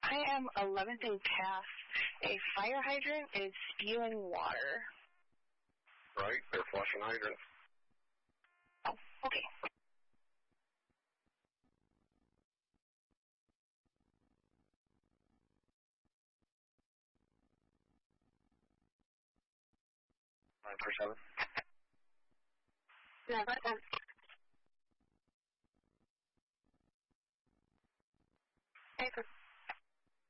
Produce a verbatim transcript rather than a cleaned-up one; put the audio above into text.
I am eleventh and past. A fire hydrant is spewing water. Right, they're flushing hydrants. Oh, okay. nine four seven. Yeah, but, um,